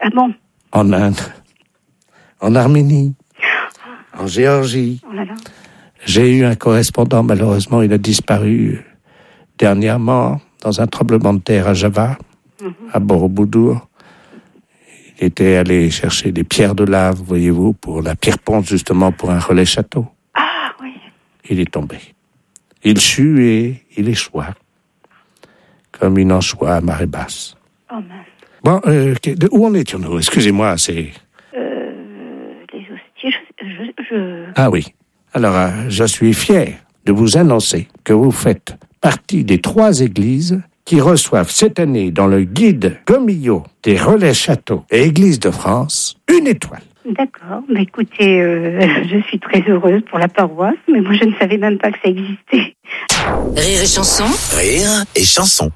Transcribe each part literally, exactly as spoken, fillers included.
Ah bon? En Inde, en Arménie, en Géorgie. Oh là là. J'ai eu un correspondant, malheureusement, il a disparu dernièrement dans un tremblement de terre à Java, mm-hmm. à Borobudur. Il était allé chercher des pierres de lave, voyez-vous, pour la pierre ponce, justement, pour un relais château. Ah, oui. Il est tombé. Il sut et il échoua, comme une anchois à marée basse. Oh mince. Bon, euh, de, où en étions-nous? Excusez-moi, c'est... Euh, les hostiles, je, je, je... Ah oui. Alors, euh, je suis fier de vous annoncer que vous faites partie des trois églises qui reçoivent cette année dans le guide Gomillot des relais châteaux et églises de France une étoile. D'accord. Bah, écoutez, euh, je suis très heureuse pour la paroisse, mais moi je ne savais même pas que ça existait. Rire et chanson. Rire et chanson.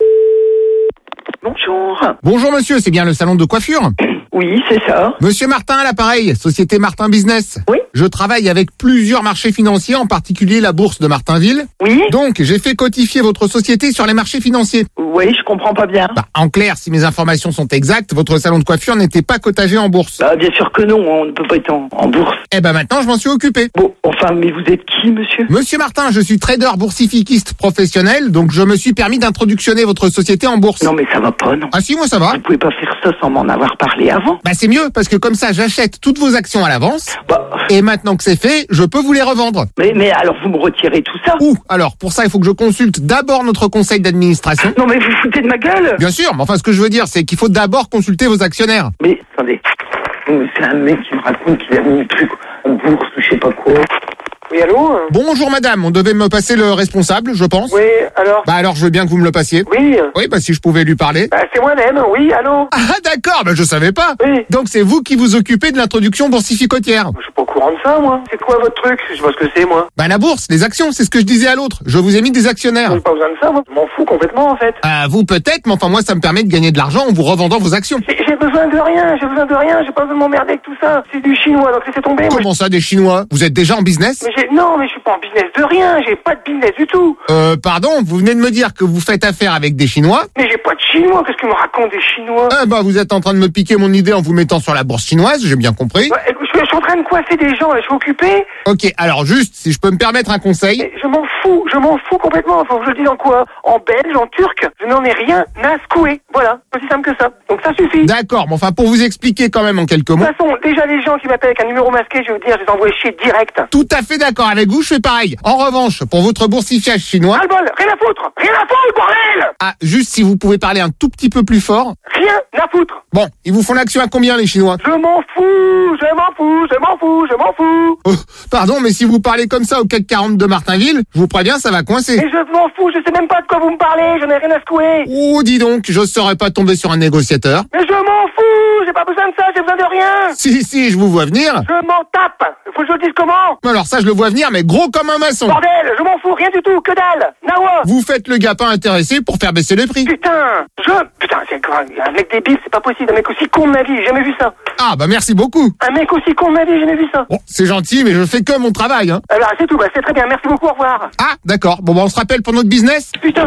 Bonjour. Bonjour monsieur, c'est bien le salon de coiffure? Oui, c'est ça. Monsieur Martin à l'appareil, société Martin Business. Oui. Je travaille avec plusieurs marchés financiers, en particulier la bourse de Martinville. Oui. Donc, j'ai fait cotifier votre société sur les marchés financiers. Oui, je comprends pas bien. Bah, en clair, si mes informations sont exactes, votre salon de coiffure n'était pas cotagé en bourse. Bah, bien sûr que non, on ne peut pas être en, en bourse. Eh ben maintenant, je m'en suis occupé. Bon, enfin, mais vous êtes qui, monsieur? Monsieur Martin, je suis trader boursifiquiste professionnel, donc je me suis permis d'introductionner votre société en bourse. Non, mais ça va pas, non. Ah si, moi ça va. Vous pouvez pas faire ça sans m'en avoir parlé avant. Bah c'est mieux, parce que comme ça, j'achète toutes vos actions à l'avance. Bah... Et maintenant que c'est fait, je peux vous les revendre. Mais, mais alors, vous me retirez tout ça? Ouh, alors, pour ça, il faut que je consulte d'abord notre conseil d'administration. Non, mais vous foutez de ma gueule? Bien sûr, mais enfin, ce que je veux dire, c'est qu'il faut d'abord consulter vos actionnaires. Mais, attendez. C'est un mec qui me raconte qu'il a mis un truc en bourse ou je sais pas quoi. Oui, allô? Bonjour madame, on devait me passer le responsable, je pense. Oui, alors? Bah alors, je veux bien que vous me le passiez. Oui. Oui, bah si je pouvais lui parler. Bah c'est moi-même, oui, allô? Ah d'accord, bah je savais pas. Oui. Donc c'est vous qui vous occupez de l'introduction boursificotière. Je suis pas au courant de ça, moi. C'est quoi votre truc? Je sais pas ce que c'est, moi. Bah la bourse, les actions, c'est ce que je disais à l'autre. Je vous ai mis des actionnaires. J'ai pas besoin de ça, moi. Je m'en fous complètement, en fait. Ah, vous peut-être, mais enfin moi ça me permet de gagner de l'argent en vous revendant vos actions. J'ai j'ai besoin de rien, j'ai besoin de rien, j'ai pas besoin de m'emmerder avec tout ça. C'est du chinois, donc laissez tomber. Moi, Comment ça, des Chinois? Vous êtes déjà en business? mais j'ai... Non, mais je suis pas en business de rien, j'ai pas de business du tout. Euh, pardon, vous venez de me dire que vous faites affaire avec des Chinois? Mais j'ai pas de chinois, qu'est-ce qu'ils me racontent des chinois? Ah bah vous êtes en train de me piquer mon idée en vous mettant sur la bourse chinoise, j'ai bien compris. Ouais, écoute, je, je suis en train de coiffer des gens, là, je suis occupé. Ok, alors juste, si je peux me permettre un conseil. Mais je m'en fous, je m'en fous complètement. Faut que je le dise en quoi? En belge, en turc, je n'en ai rien à secouer. Voilà, aussi simple que ça. Donc ça suffit. D'accord, mais enfin pour vous expliquer quand même en quelques mots. De toute façon, déjà les gens qui m'appellent avec un numéro masqué, je vais vous dire, je les envoie chier direct. Tout à fait d'accord avec vous, je fais pareil. En revanche, pour votre boursifiage chinois... Ras le bol, rien à foutre, rien à foutre, bordel! Ah, juste si vous pouvez parler un tout petit peu plus fort. Rien à foutre. Bon, ils vous font l'action à combien les Chinois? Je m'en fous, je m'en fous, je m'en fous, je m'en fous. Oh, pardon, mais si vous parlez comme ça au C A C quarante de Martinville, je vous préviens, ça va coincer. Mais je m'en fous, je sais même pas de quoi vous me parlez, je n'ai rien à secouer. Oh, dis donc, je serais pas tombé sur un négociateur. Mais je m'en fous, j'ai pas besoin de ça, j'ai besoin de rien. Si, si, je vous vois venir. Je m'en tape. Faut que je le dise comment? Alors ça, je le vois venir, mais gros comme un maçon. Bordel, je m'en fous, rien du tout, que dalle. Nawa. Vous faites le gars pas intéressé pour faire baisser les prix. Putain, je... Putain, c'est quoi, un mec débile, c'est pas possible, un mec aussi con de ma vie, j'ai jamais vu ça. Ah, bah merci beaucoup. Un mec aussi con de ma vie, j'ai jamais vu ça. Bon, c'est gentil, mais je fais que mon travail, hein. Alors, c'est tout, bah c'est très bien, merci beaucoup, au revoir. Ah, d'accord. Bon, bah on se rappelle pour notre business. Putain.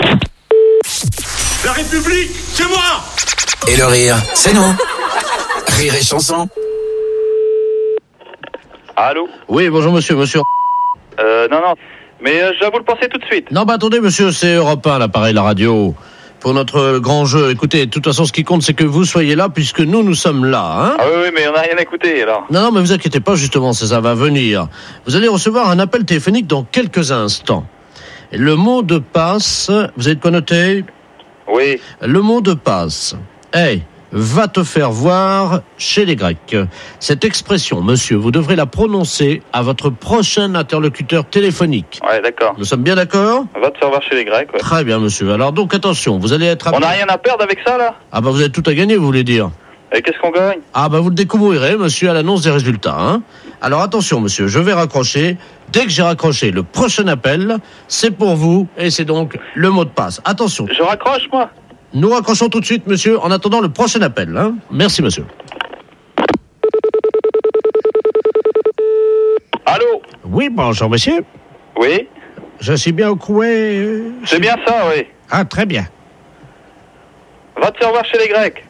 La République, c'est moi. Et le rire, c'est nous. Rire et chanson. Allô? Oui, bonjour monsieur, monsieur. Euh, non, non. Mais euh, je vais vous le passer tout de suite. Non, bah attendez monsieur, c'est Europe un, l'appareil, la radio. Pour notre grand jeu, écoutez, de toute façon, ce qui compte, c'est que vous soyez là, puisque nous, nous sommes là, hein. Ah oui, oui, mais on n'a rien écouté, alors. Non, non, mais vous inquiétez pas, justement, ça, ça va venir. Vous allez recevoir un appel téléphonique dans quelques instants. Et le mot de passe, vous avez de quoi noter? Oui. Le mot de passe. Hey, va te faire voir chez les Grecs. Cette expression, monsieur, vous devrez la prononcer à votre prochain interlocuteur téléphonique. Ouais, d'accord. Nous sommes bien d'accord? Va te faire voir chez les Grecs, ouais. Très bien, monsieur. Alors donc, attention, vous allez être... On n'a rien à perdre avec ça, là? Ah bah vous avez tout à gagner, vous voulez dire? Et qu'est-ce qu'on gagne? Ah bah vous le découvrirez, monsieur, à l'annonce des résultats, hein. Alors attention, monsieur, je vais raccrocher. Dès que j'ai raccroché le prochain appel, c'est pour vous, et c'est donc le mot de passe. Attention. Je raccroche, moi? Nous raccrochons tout de suite, monsieur, en attendant le prochain appel, hein. Merci, monsieur. Allô? Oui, bonjour, monsieur. Oui? Je suis bien au couet. C'est bien ça, oui. Ah, très bien. Va te faire voir chez les Grecs.